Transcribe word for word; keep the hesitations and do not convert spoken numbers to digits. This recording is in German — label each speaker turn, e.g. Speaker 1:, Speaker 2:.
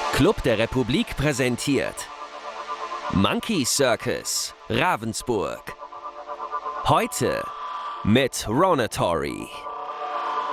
Speaker 1: Club der Republik präsentiert Monkey Circus Ravensburg. Heute mit Ronatory.